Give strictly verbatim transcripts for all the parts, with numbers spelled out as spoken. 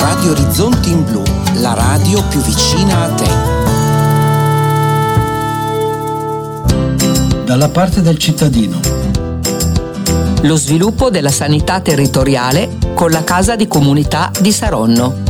Radio Orizzonti in Blu, la radio più vicina a te. Dalla parte del cittadino. Lo sviluppo della sanità territoriale con la Casa di Comunità di Saronno.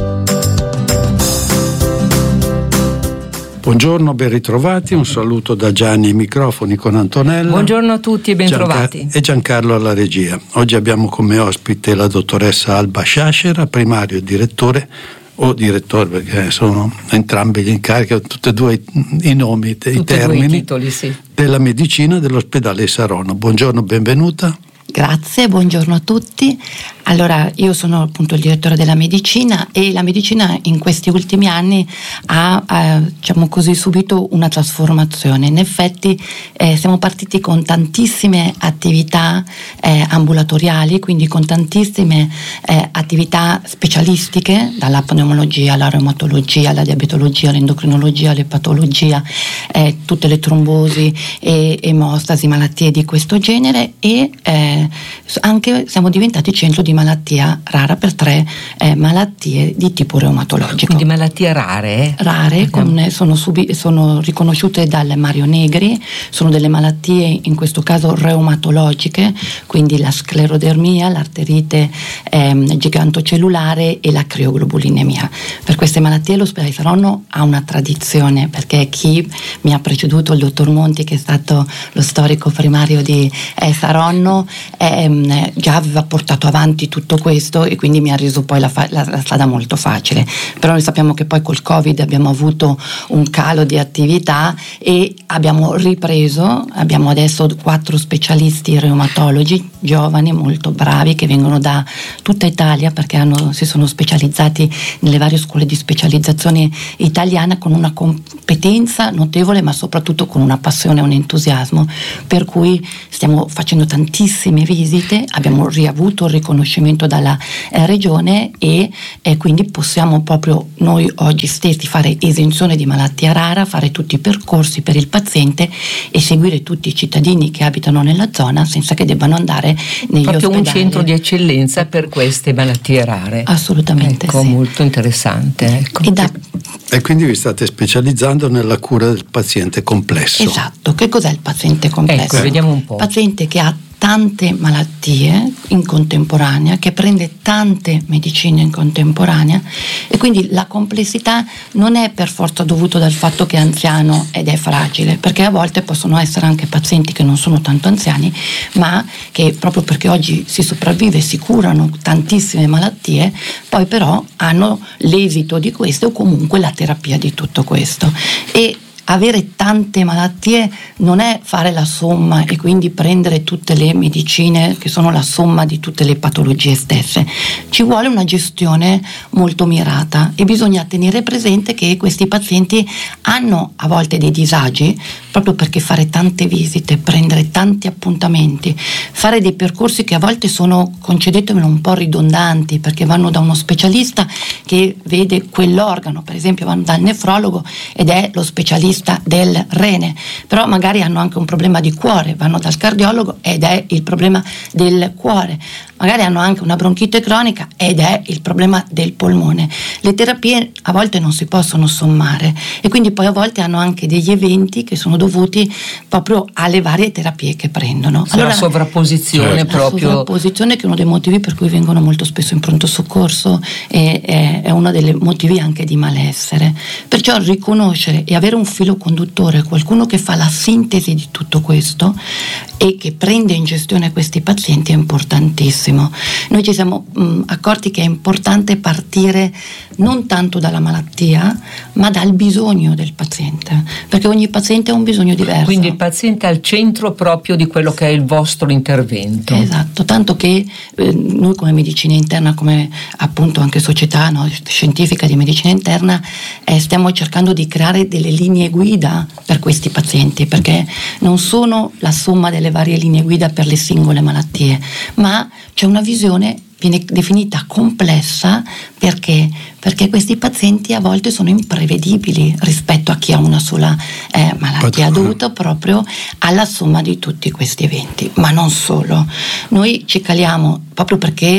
Buongiorno, ben ritrovati, un saluto da Gianni ai microfoni con Antonella. Buongiorno a tutti e ben Gianca- trovati. E Giancarlo alla regia. Oggi abbiamo come ospite la dottoressa Alba Sciascera, primario e direttore, o direttore perché sono entrambi gli incarichi, tutti e due i, i nomi, Tutti i termini, e due i titoli, sì. della medicina dell'ospedale di Saronno. Buongiorno, benvenuta. Grazie, buongiorno a tutti. Allora, io sono appunto il direttore della medicina e la medicina in questi ultimi anni ha, eh, diciamo così, subito una trasformazione. In effetti eh, siamo partiti con tantissime attività eh, ambulatoriali, quindi con tantissime eh, attività specialistiche, dalla pneumologia alla reumatologia, alla diabetologia, all'endocrinologia, all'epatologia, eh, tutte le trombosi e emostasi, malattie di questo genere e eh, anche siamo diventati centro di malattia rara per tre eh, malattie di tipo reumatologico. Quindi malattie rare? Rare, con, sono, subi, sono riconosciute dal Mario Negri, sono delle malattie in questo caso reumatologiche, quindi la sclerodermia, l'arterite ehm, gigantocellulare e la crioglobulinemia. Per queste malattie l'ospedale di Saronno ha una tradizione, perché chi mi ha preceduto, il dottor Monti, che è stato lo storico primario di eh, Saronno, ehm, già aveva portato avanti tutto questo e quindi mi ha reso poi la, fa- la, la strada molto facile. Però noi sappiamo che poi col Covid abbiamo avuto un calo di attività e abbiamo ripreso, abbiamo adesso quattro specialisti reumatologi giovani, molto bravi, che vengono da tutta Italia perché hanno, si sono specializzati nelle varie scuole di specializzazione italiana, con una competenza notevole ma soprattutto con una passione e un entusiasmo, per cui stiamo facendo tantissime visite, abbiamo riavuto il riconoscimento dalla eh, regione e eh, quindi possiamo proprio noi oggi stessi fare esenzione di malattia rara, fare tutti i percorsi per il paziente e seguire tutti i cittadini che abitano nella zona senza che debbano andare negli proprio ospedali. Un centro di eccellenza per queste malattie rare. Assolutamente, ecco, sì. Molto interessante. Ecco. E, da... e quindi vi state specializzando nella cura del paziente complesso. Esatto, che cos'è il paziente complesso? Ecco, vediamo un po'. Paziente che ha tante malattie in contemporanea, che prende tante medicine in contemporanea e quindi la complessità non è per forza dovuta dal fatto che è anziano ed è fragile, perché a volte possono essere anche pazienti che non sono tanto anziani ma che proprio perché oggi si sopravvive, si curano tantissime malattie, poi però hanno l'esito di questo o comunque la terapia di tutto questo. E avere tante malattie non è fare la somma e quindi prendere tutte le medicine che sono la somma di tutte le patologie stesse. Ci vuole una gestione molto mirata e bisogna tenere presente che questi pazienti hanno a volte dei disagi, proprio perché fare tante visite, prendere tanti appuntamenti, fare dei percorsi che a volte sono, concedetemelo, un po' ridondanti, perché vanno da uno specialista che vede quell'organo, per esempio vanno dal nefrologo ed è lo specialista del rene, però magari hanno anche un problema di cuore, vanno dal cardiologo ed è il problema del cuore, magari hanno anche una bronchite cronica ed è il problema del polmone. Le terapie a volte non si possono sommare e quindi poi a volte hanno anche degli eventi che sono dovuti proprio alle varie terapie che prendono. Allora, la sovrapposizione certo. proprio. La sovrapposizione che è uno dei motivi per cui vengono molto spesso in pronto soccorso e è, è uno dei motivi anche di malessere. Perciò riconoscere e avere un filo conduttore, qualcuno che fa la sintesi di tutto questo e che prende in gestione questi pazienti è importantissimo. Noi ci siamo mh, accorti che è importante partire non tanto dalla malattia ma dal bisogno del paziente, perché ogni paziente ha un bisogno diverso. Quindi il paziente è al centro proprio di quello che è il vostro intervento. Esatto, tanto che eh, noi come medicina interna, come appunto anche società, no, scientifica di medicina interna, eh, stiamo cercando di creare delle linee guida per questi pazienti, perché non sono la somma delle varie linee guida per le singole malattie, ma c'è una visione, viene definita complessa, perché perché questi pazienti a volte sono imprevedibili rispetto a chi ha una sola eh, malattia, dovuta proprio alla somma di tutti questi eventi. Ma non solo, noi ci caliamo proprio perché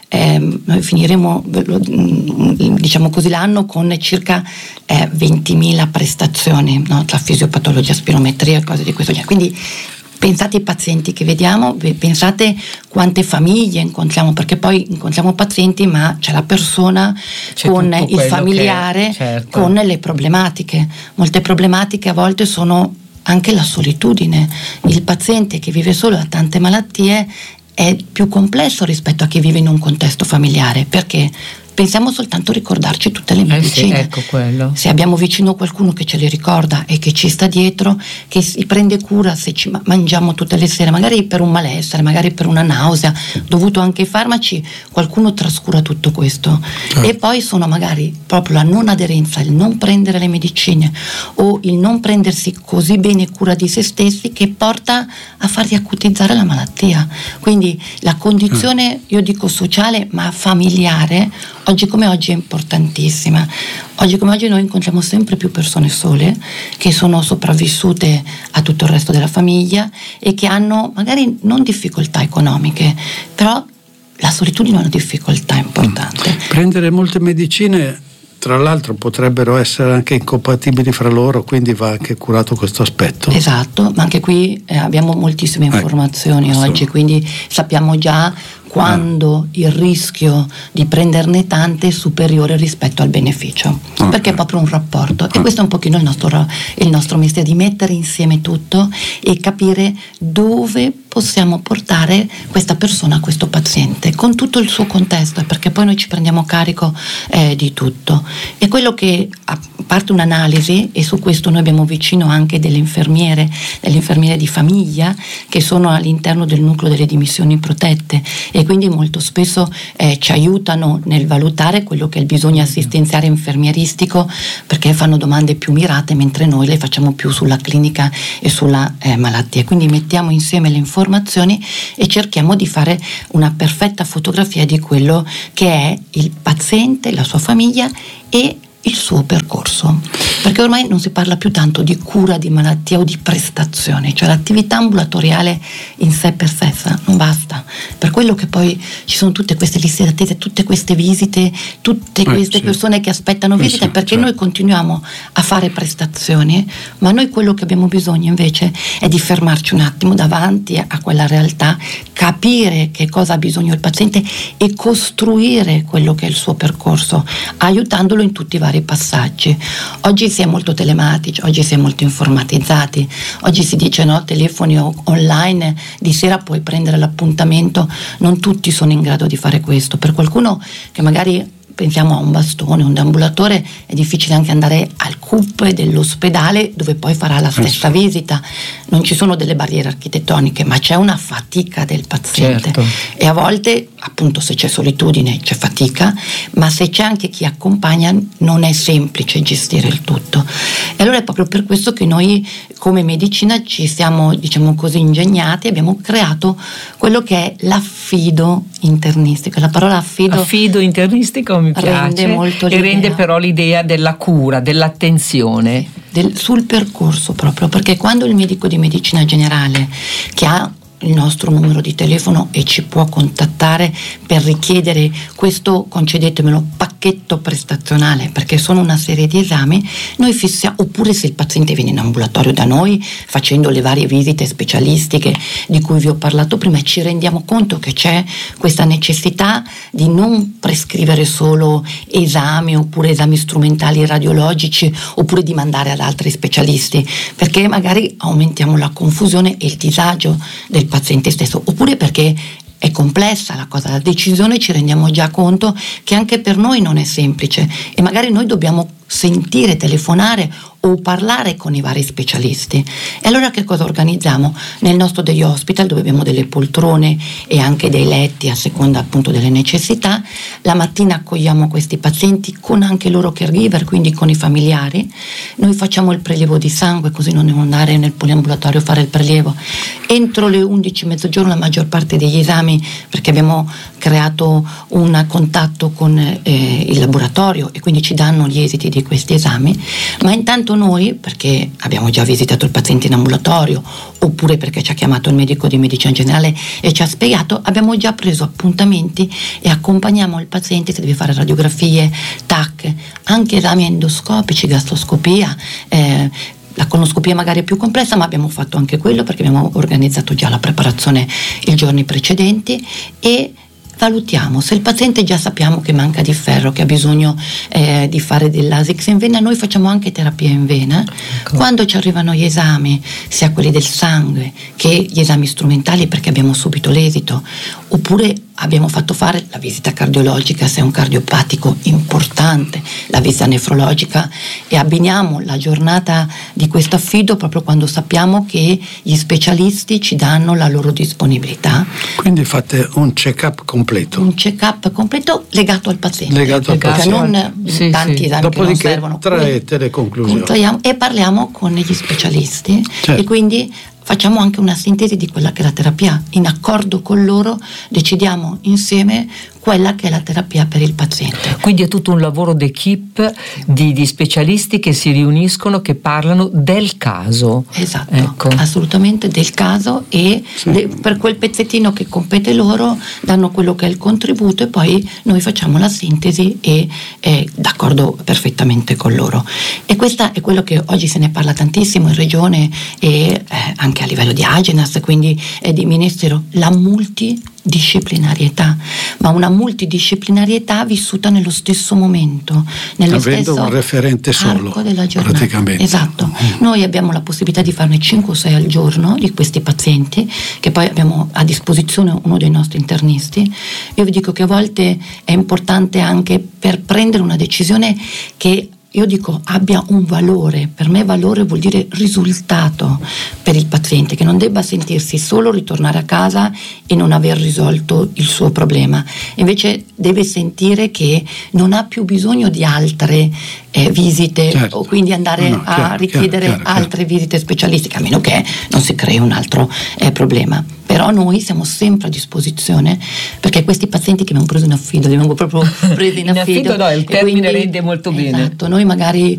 eh, noi finiremo diciamo così l'anno con circa eh, ventimila prestazioni, no? Tra fisiopatologia, spirometria e cose di questo genere. Quindi pensate ai pazienti che vediamo, pensate quante famiglie incontriamo, perché poi incontriamo pazienti ma c'è la persona c'è con il familiare, che, certo. con le problematiche. Molte problematiche a volte sono anche la solitudine. Il paziente che vive solo ha tante malattie è più complesso rispetto a chi vive in un contesto familiare, perché pensiamo soltanto a ricordarci tutte le medicine. Eh sì, ecco quello. Se abbiamo vicino qualcuno che ce le ricorda e che ci sta dietro, che si prende cura se ci mangiamo tutte le sere, magari per un malessere, magari per una nausea, dovuto anche ai farmaci, qualcuno trascura tutto questo. Certo. E poi sono magari proprio la non aderenza, il non prendere le medicine o il non prendersi così bene cura di se stessi che porta a far riacutizzare la malattia. Quindi la condizione, io dico sociale, ma familiare, oggi come oggi è importantissima. Oggi come oggi noi incontriamo sempre più persone sole che sono sopravvissute a tutto il resto della famiglia e che hanno magari non difficoltà economiche, però la solitudine è una difficoltà importante. Prendere molte medicine, tra l'altro, potrebbero essere anche incompatibili fra loro, quindi va anche curato questo aspetto. Esatto, ma anche qui eh, abbiamo moltissime informazioni ecco, oggi, quindi sappiamo già quando ah. il rischio di prenderne tante è superiore rispetto al beneficio, okay. perché è proprio un rapporto ah. e questo è un pochino il nostro, il nostro mestiere, di mettere insieme tutto e capire dove possiamo portare questa persona, questo paziente, con tutto il suo contesto, perché poi noi ci prendiamo carico eh, di tutto. E quello che, a parte un'analisi, e su questo noi abbiamo vicino anche delle infermiere, delle infermiere di famiglia che sono all'interno del nucleo delle dimissioni protette e quindi molto spesso eh, ci aiutano nel valutare quello che è il bisogno assistenziale infermieristico, perché fanno domande più mirate, mentre noi le facciamo più sulla clinica e sulla eh, malattia. Quindi mettiamo insieme le informazioni e cerchiamo di fare una perfetta fotografia di quello che è il paziente, la sua famiglia e il suo percorso, perché ormai non si parla più tanto di cura di malattia o di prestazione, cioè l'attività ambulatoriale in sé per sé non basta, per quello che poi ci sono tutte queste liste d'attesa, tutte queste visite, tutte queste eh, sì. persone che aspettano visite, eh, sì, perché certo. noi continuiamo a fare prestazioni, ma noi quello che abbiamo bisogno invece è di fermarci un attimo davanti a quella realtà, capire che cosa ha bisogno il paziente e costruire quello che è il suo percorso, aiutandolo in tutti i vari passaggi. Oggi si è molto telematici, oggi si è molto informatizzati, oggi si dice no, telefoni o online, di sera puoi prendere l'appuntamento, non tutti sono in grado di fare questo. Per qualcuno che magari pensiamo a un bastone, un deambulatore, è difficile anche andare al C U P dell'ospedale dove poi farà la stessa visita. Non ci sono delle barriere architettoniche, ma c'è una fatica del paziente. Certo. E a volte, appunto, se c'è solitudine c'è fatica, ma se c'è anche chi accompagna non è semplice gestire il tutto. E allora è proprio per questo che noi come medicina ci siamo, diciamo così, ingegnati, abbiamo creato quello che è l'affido internistico. La parola affido, affido internistico mi piace, rende molto e rende però l'idea della cura, dell'attenzione del, sul percorso, proprio perché quando il medico di medicina generale, che ha il nostro numero di telefono e ci può contattare per richiedere questo, concedetemelo, pacchetto prestazionale, perché sono una serie di esami, noi fissiamo, oppure se il paziente viene in ambulatorio da noi facendo le varie visite specialistiche di cui vi ho parlato prima, e ci rendiamo conto che c'è questa necessità di non prescrivere solo esami oppure esami strumentali radiologici oppure di mandare ad altri specialisti, perché magari aumentiamo la confusione e il disagio del paziente stesso, oppure perché è complessa la cosa, la decisione, ci rendiamo già conto che anche per noi non è semplice e magari noi dobbiamo sentire, telefonare o parlare con i vari specialisti. E allora che cosa organizziamo? Nel nostro day hospital, dove abbiamo delle poltrone e anche dei letti a seconda appunto delle necessità, la mattina accogliamo questi pazienti con anche i loro caregiver, quindi con i familiari. Noi facciamo il prelievo di sangue, così non devono andare nel poliambulatorio a fare il prelievo. Entro le undici, mezzogiorno, la maggior parte degli esami, perché abbiamo creato un contatto con eh, il laboratorio e quindi ci danno gli esiti di questi esami, ma intanto quanto noi, perché abbiamo già visitato il paziente in ambulatorio oppure perché ci ha chiamato il medico di medicina generale e ci ha spiegato, abbiamo già preso appuntamenti e accompagniamo il paziente se deve fare radiografie, T A C, anche esami endoscopici, gastroscopia, eh, la colonoscopia magari è più complessa, ma abbiamo fatto anche quello perché abbiamo organizzato già la preparazione i giorni precedenti e valutiamo. Se il paziente già sappiamo che manca di ferro, che ha bisogno eh, di fare dell'Asix in vena, noi facciamo anche terapia in vena. Ecco. Quando ci arrivano gli esami, sia quelli del sangue che gli esami strumentali, perché abbiamo subito l'esito, oppure abbiamo fatto fare la visita cardiologica se è un cardiopatico importante, la visita nefrologica, e abbiniamo la giornata di questo affido proprio quando sappiamo che gli specialisti ci danno la loro disponibilità. Quindi fate un check-up completo. Un check-up completo legato al paziente. Legato al paziente. Non sì, tanti sì. esami Dopodiché che non servono. traete le conclusioni. E parliamo con gli specialisti, certo. E quindi facciamo anche una sintesi di quella che è la terapia. In accordo con loro decidiamo insieme quella che è la terapia per il paziente. Quindi è tutto un lavoro d'equipe di, di specialisti che si riuniscono, che parlano del caso. Esatto, ecco. Assolutamente del caso, e sì. le, per quel pezzettino che compete loro danno quello che è il contributo e poi noi facciamo la sintesi e è d'accordo perfettamente con loro. E questo è quello che oggi se ne parla tantissimo in regione e eh, anche a livello di Agenas, quindi eh, di Ministero, la multidisciplinarietà, ma una multidisciplinarietà vissuta nello stesso momento, nello avendo stesso un referente solo arco della giornata. Praticamente. Esatto. Noi abbiamo la possibilità di farne cinque o sei al giorno di questi pazienti, che poi abbiamo a disposizione uno dei nostri internisti. Io vi dico che a volte è importante anche per prendere una decisione che io dico abbia un valore. Per me valore vuol dire risultato per il paziente, che non debba sentirsi solo ritornare a casa e non aver risolto il suo problema, invece deve sentire che non ha più bisogno di altre eh, visite, certo. O quindi andare no, no, chiaro, a richiedere chiaro, chiaro, altre chiaro. visite specialistiche, a meno che non si crei un altro eh, problema. Però noi siamo sempre a disposizione, perché questi pazienti che abbiamo preso in affido li abbiamo proprio presi in, in affido, affido no, il termine quindi, rende molto bene. Esatto, noi magari